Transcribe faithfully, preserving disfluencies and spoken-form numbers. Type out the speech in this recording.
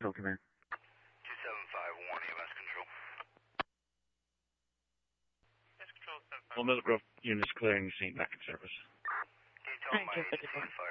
Control, come in. two seven five one, E M S Control. Yes, Control seven five. Well, Millgrove units clearing the scene back in service. Can you tell them my eight five